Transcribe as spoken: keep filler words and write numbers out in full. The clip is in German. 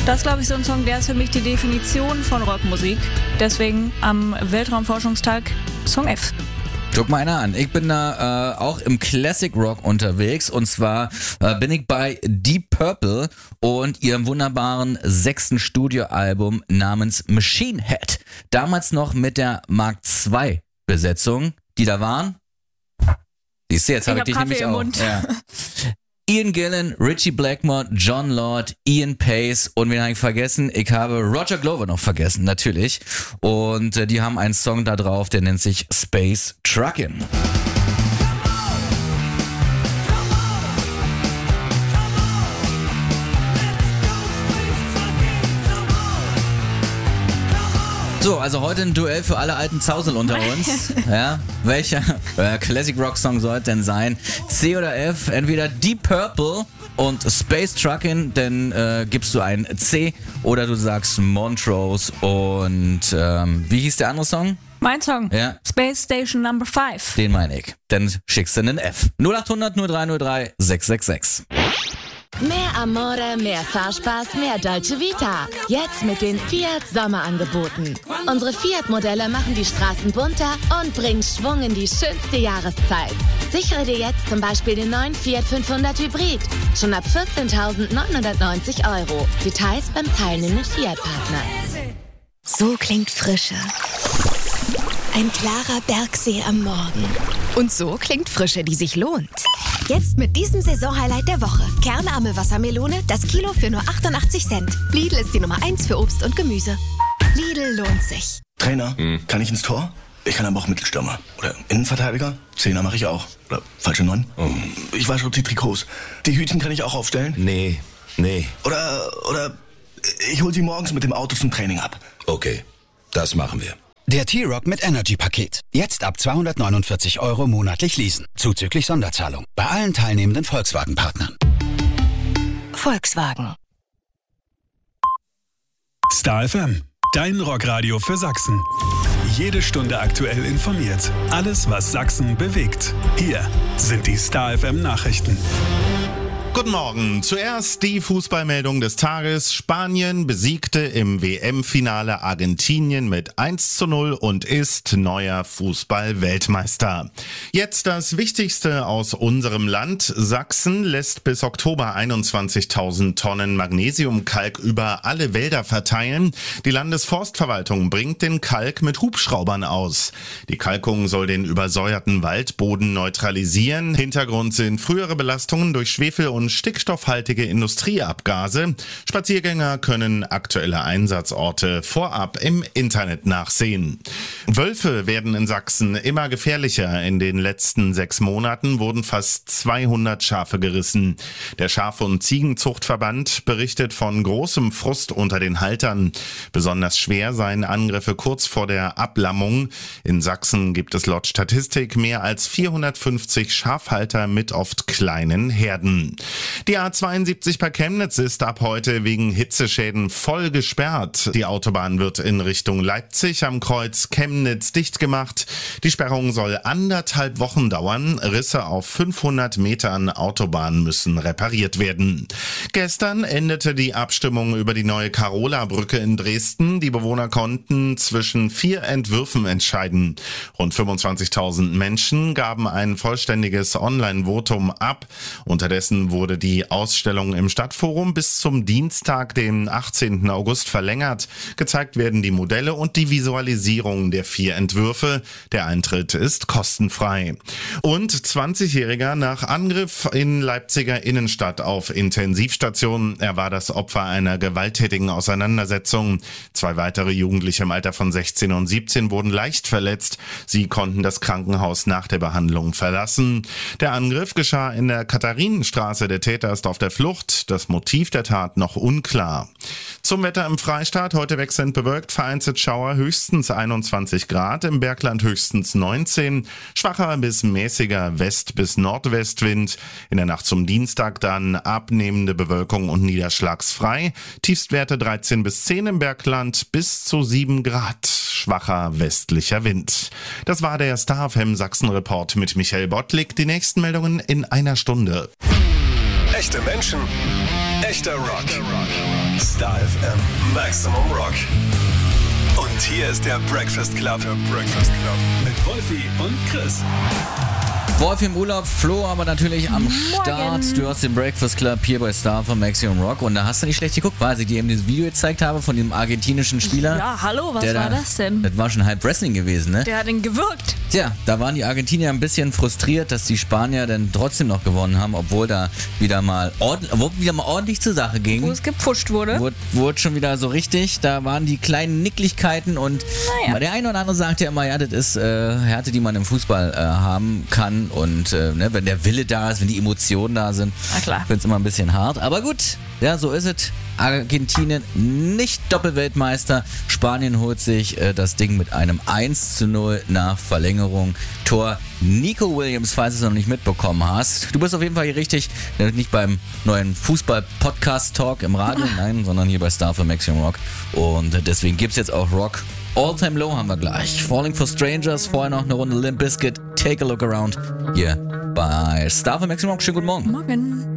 Das ist, glaube ich, so ein Song, der ist für mich die Definition von Rockmusik. Deswegen am Weltraumforschungstag Song F. Guck mal einer an. Ich bin da äh, auch im Classic Rock unterwegs und zwar äh, bin ich bei Deep Purple und ihrem wunderbaren sechsten Studioalbum namens Machine Head. Damals noch mit der Mark zwei Besetzung, die da waren. Siehst du, jetzt habe ich, hab ich dich nämlich im auch. Mund. Ja. Ian Gillan, Richie Blackmore, John Lord, Ian Pace und wen habe ich vergessen? Ich habe Roger Glover noch vergessen, natürlich. Und äh, die haben einen Song da drauf, der nennt sich Space Truckin'. So, also heute ein Duell für alle alten Zausel unter uns. Ja, welcher äh, Classic Rock Song soll denn sein? C oder F? Entweder Deep Purple und Space Truckin', dann äh, gibst du ein C, oder du sagst Montrose und ähm, wie hieß der andere Song? Mein Song. Ja. Space Station Number five. Den meine ich. Dann schickst du einen F. null acht hundert null drei null drei sechs sechs sechs. Mehr Amore, mehr Fahrspaß, mehr Dolce Vita. Jetzt mit den Fiat Sommerangeboten. Unsere Fiat-Modelle machen die Straßen bunter und bringen Schwung in die schönste Jahreszeit. Sichere dir jetzt zum Beispiel den neuen Fiat fünfhundert Hybrid. Schon ab vierzehntausendneunhundertneunzig Euro. Details beim teilnehmenden Fiat-Partner. So klingt Frische. Ein klarer Bergsee am Morgen. Und so klingt Frische, die sich lohnt. Jetzt mit diesem Saisonhighlight der Woche. Kernarme Wassermelone, das Kilo für nur achtundachtzig Cent. Lidl ist die Nummer eins für Obst und Gemüse. Lidl lohnt sich. Trainer, hm. kann ich ins Tor? Ich kann aber auch Mittelstürmer. Oder Innenverteidiger? Zehner mache ich auch. Oder falsche Neun? Oh. Ich wasche die Trikots. Die Hütchen kann ich auch aufstellen? Nee, nee. Oder, oder ich hol sie morgens mit dem Auto zum Training ab. Okay, das machen wir. Der T-Rock mit Energy-Paket. Jetzt ab zweihundertneunundvierzig Euro monatlich leasen. Zuzüglich Sonderzahlung. Bei allen teilnehmenden Volkswagen-Partnern. Volkswagen. Star F M, dein Rockradio für Sachsen. Jede Stunde aktuell informiert. Alles, was Sachsen bewegt. Hier sind die Star F M Nachrichten. Guten Morgen. Zuerst die Fußballmeldung des Tages. Spanien besiegte im W M-Finale Argentinien mit eins zu null und ist neuer Fußball-Weltmeister. Jetzt das Wichtigste aus unserem Land. Sachsen lässt bis Oktober einundzwanzigtausend Tonnen Magnesiumkalk über alle Wälder verteilen. Die Landesforstverwaltung bringt den Kalk mit Hubschraubern aus. Die Kalkung soll den übersäuerten Waldboden neutralisieren. Hintergrund sind frühere Belastungen durch Schwefel und stickstoffhaltige Industrieabgase. Spaziergänger können aktuelle Einsatzorte vorab im Internet nachsehen. Wölfe werden in Sachsen immer gefährlicher. In den letzten sechs Monaten wurden fast zweihundert Schafe gerissen. Der Schaf- und Ziegenzuchtverband berichtet von großem Frust unter den Haltern. Besonders schwer seien Angriffe kurz vor der Ablammung. In Sachsen gibt es laut Statistik mehr als vierhundertfünfzig Schafhalter mit oft kleinen Herden. Die A zweiundsiebzig bei Chemnitz ist ab heute wegen Hitzeschäden voll gesperrt. Die Autobahn wird in Richtung Leipzig am Kreuz Chemnitz dicht gemacht. Die Sperrung soll anderthalb Wochen dauern. Risse auf fünfhundert Metern Autobahn müssen repariert werden. Gestern endete die Abstimmung über die neue Karola-Brücke in Dresden. Die Bewohner konnten zwischen vier Entwürfen entscheiden. Rund fünfundzwanzigtausend Menschen gaben ein vollständiges Online-Votum ab. Unterdessen wurde wurde die Ausstellung im Stadtforum bis zum Dienstag, den achtzehnten August, verlängert. Gezeigt werden die Modelle und die Visualisierung der vier Entwürfe. Der Eintritt ist kostenfrei. Und zwanzigjähriger nach Angriff in Leipziger Innenstadt auf Intensivstation. Er war das Opfer einer gewalttätigen Auseinandersetzung. Zwei weitere Jugendliche im Alter von sechzehn und siebzehn wurden leicht verletzt. Sie konnten das Krankenhaus nach der Behandlung verlassen. Der Angriff geschah in der Katharinenstraße. Der Täter ist auf der Flucht. Das Motiv der Tat noch unklar. Zum Wetter im Freistaat. Heute wechselnd bewölkt, vereinzelt Schauer, höchstens einundzwanzig Grad. Im Bergland höchstens neunzehn. Schwacher bis mäßiger West- bis Nordwestwind. In der Nacht zum Dienstag dann abnehmende Bewölkung und niederschlagsfrei. Tiefstwerte dreizehn bis zehn im Bergland, bis zu sieben Grad. Schwacher westlicher Wind. Das war der Star F M Sachsen-Report mit Michael Bottlik. Die nächsten Meldungen in einer Stunde. Echte Menschen, Echter Rock. Star F M Maximum Rock. Und hier ist der Breakfast Club. Der Breakfast Club. Mit Wolfi und Chris. Wolf im Urlaub, Flo aber natürlich am Start. Du hast den Breakfast Club hier bei Star von Maximum Rock und da hast du nicht schlecht geguckt, weil ich dir eben dieses Video gezeigt habe von dem argentinischen Spieler. Ja, hallo, was der war da, das denn? Das war schon halb Wrestling gewesen, ne? Der hat ihn gewürgt. Tja, da waren die Argentinier ein bisschen frustriert, dass die Spanier dann trotzdem noch gewonnen haben, obwohl da wieder mal, ordentlich, obwohl wieder mal ordentlich zur Sache ging. Wo es gepusht wurde. Wurde, wurde schon wieder so richtig, da waren die kleinen Nicklichkeiten und naja. Der eine oder andere sagt ja immer, ja, das ist äh, Härte, die man im Fußball äh, haben kann und äh, ne, wenn der Wille da ist, wenn die Emotionen da sind, wird es immer ein bisschen hart. Aber gut, ja, so ist es. Argentinien nicht Doppelweltmeister. Spanien holt sich äh, das Ding mit einem eins zu null nach Verlängerung. Tor Nico Williams, falls du es noch nicht mitbekommen hast. Du bist auf jeden Fall hier richtig, nicht beim neuen Fußball-Podcast-Talk im Radio, nein, sondern hier bei Star für Maximum Rock. Und deswegen gibt es jetzt auch Rock. All Time Low haben wir gleich. Falling for Strangers, vorher noch eine Runde Limp Bizkit. Take a look around hier bei Star für Maximum Rock. Schönen guten Morgen. Morgen.